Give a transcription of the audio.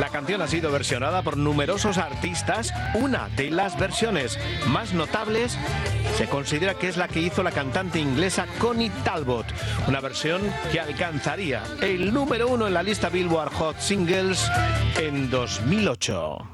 La canción ha sido versionada por numerosos artistas. Una de las versiones más notables se considera que es la que hizo la cantante inglesa Connie Talbot, una versión que alcanzaría el número 1 en la lista Billboard Hot Singles en 2008.